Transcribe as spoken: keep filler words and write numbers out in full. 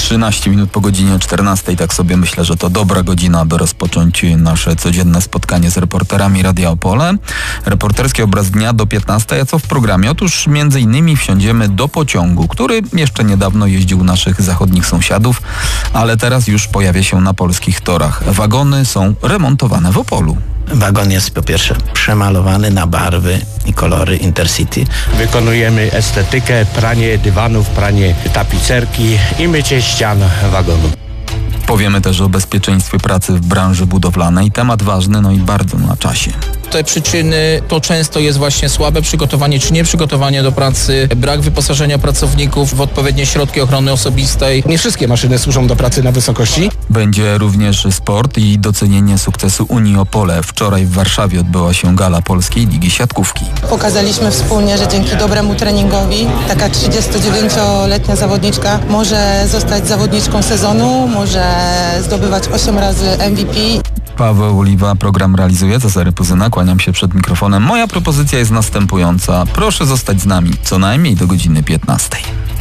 trzynaście minut po godzinie czternastej. Tak sobie myślę, że to dobra godzina, by rozpocząć nasze codzienne spotkanie z reporterami Radia Opole. Reporterski obraz dnia do piętnastej. A co w programie? Otóż między innymi wsiądziemy do pociągu, który jeszcze niedawno jeździł naszych zachodnich sąsiadów, ale teraz już pojawia się na polskich torach. Wagony są remontowane w Opolu. Wagon jest po pierwsze przemalowany na barwy i kolory Intercity. Wykonujemy estetykę, pranie dywanów, pranie tapicerki i mycie ścian wagonu. Powiemy też o bezpieczeństwie pracy w branży budowlanej. Temat ważny, no i bardzo na czasie. Te przyczyny to często jest właśnie słabe przygotowanie czy nieprzygotowanie do pracy, brak wyposażenia pracowników w odpowiednie środki ochrony osobistej. Nie wszystkie maszyny służą do pracy na wysokości. Będzie również sport i docenienie sukcesu Unii Opole. Wczoraj w Warszawie odbyła się gala Polskiej Ligi Siatkówki. Pokazaliśmy wspólnie, że dzięki dobremu treningowi taka trzydziestodziewięcioletnia zawodniczka może zostać zawodniczką sezonu, może zdobywać osiem razy M V P. Paweł Oliwa program realizuje, Cezary Puzyna, kłaniam się przed mikrofonem. Moja propozycja jest następująca. Proszę zostać z nami co najmniej do godziny piętnastej.